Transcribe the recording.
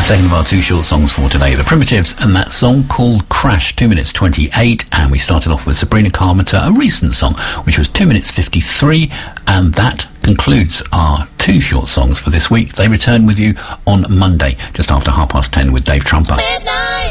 Second of our two short songs for today, The Primitives and that song called Crash, 2 minutes 28, and we started off with Sabrina Carpenter, a recent song, which was 2 minutes 53, and that concludes our two short songs for this week. They return with you on Monday, just after 10:30 with Dave Trumper. Midnight.